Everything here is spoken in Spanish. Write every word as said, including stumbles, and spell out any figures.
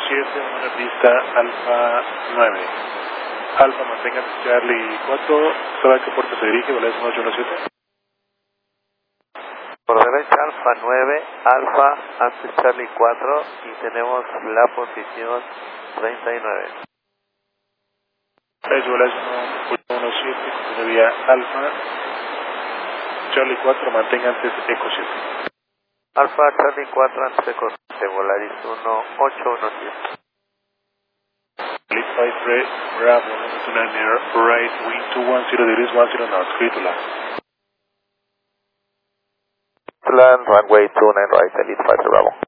siete, una pista Alfa nueve. Alfa, mantengan Charlie cuatro, ¿sabe a qué puerta se dirige? ¿Vale? ocho uno siete. Por derecha Alfa nueve, Alfa antes Charlie cuatro y tenemos la posición treinta y nueve. Es Vale, ocho uno siete, continúe vía Alfa, Charlie cuatro, mantenga antes Eco siete. Alfa Charlie cuatro antes Eco siete, Volaris uno ocho uno siete. Lead five three, Bravo, two nine air, right, wind two one zero degrees, one zero knots, clear to land. Land, runway two nine right, Elite five Bravo.